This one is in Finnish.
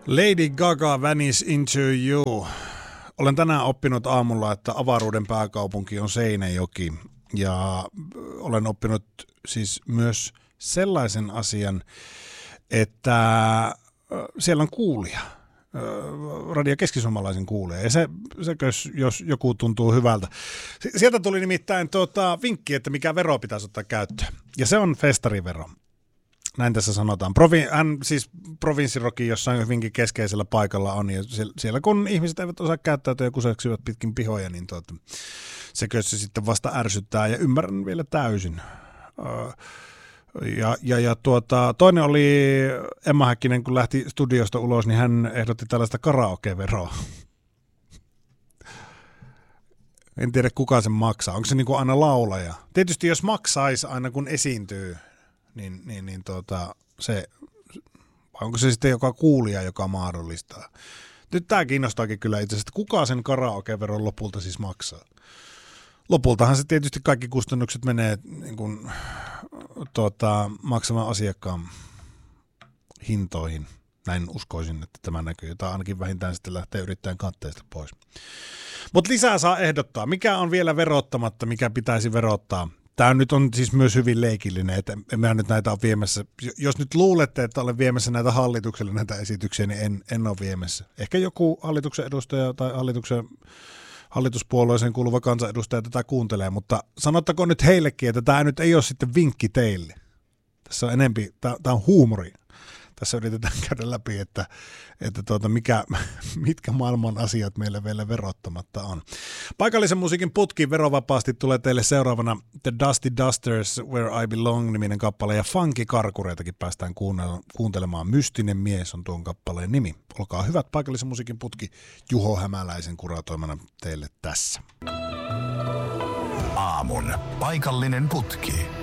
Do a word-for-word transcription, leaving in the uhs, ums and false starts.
Lady Gaga, Vanish into You. Olen tänään oppinut aamulla, että avaruuden pääkaupunki on Seinäjoki. Ja olen oppinut siis myös sellaisen asian, että siellä on kuulija. Radio Keskisuomalaisen kuulija. Ja se, se jos joku tuntuu hyvältä. Sieltä tuli nimittäin tuota, vinkki, että mikä vero pitäisi ottaa käyttöön. Ja se on festarivero. Näin tässä sanotaan. Provi, hän siis provinssiroki jossain hyvinkin keskeisellä paikalla on, ja siellä, siellä kun ihmiset eivät osaa käyttäytyä ja kuseksivat pitkin pihoja, niin tuota, se kössä sitten vasta ärsyttää, ja ymmärrän vielä täysin. Ja, ja, ja tuota, toinen oli Emma Häkkinen, kun lähti studiosta ulos, niin hän ehdotti tällaista karaokeveroa. En tiedä, kuka sen maksaa. Onko se niin kuin aina laulaja? Tietysti jos maksaisi aina kun esiintyy, niin, niin, niin tuota, se, vai onko se sitten joka kuulija, joka mahdollistaa? Nyt tämä kiinnostaakin kyllä itse asiassa, että kuka sen karaokeveron lopulta siis maksaa? Lopultahan se tietysti kaikki kustannukset menee niin kuin, tuota, maksamaan asiakkaan hintoihin. Näin uskoisin, että tämä näkyy. Tai ainakin vähintään sitten lähtee yrittäjän katteesta pois. Mutta lisää saa ehdottaa. Mikä on vielä verottamatta, mikä pitäisi verottaa? Tämä nyt on siis myös hyvin leikillinen, että emme nyt näitä ole viemässä. Jos nyt luulette, että olen viemässä näitä hallitukselle näitä esityksiä, niin en, en ole viemässä. Ehkä joku hallituksen edustaja tai hallituksen, hallituspuolueeseen kuuluva kansanedustaja tätä kuuntelee, mutta sanottakoon nyt heillekin, että tämä nyt ei ole sitten vinkki teille. Tässä on enempi, tämä, tämä on huumori. Tässä yritetään käydä läpi, että, että tuota, mikä, mitkä maailman asiat meillä vielä verottamatta on. Paikallisen musiikin putki verovapaasti tulee teille seuraavana The Dusty Dusters, Where I Belong-niminen kappale, ja funky-karkureitakin päästään kuuntelemaan. Mystinen mies on tuon kappaleen nimi. Olkaa hyvät, paikallisen musiikin putki Juho Hämäläisen kuratoimana teille tässä. Aamun paikallinen putki.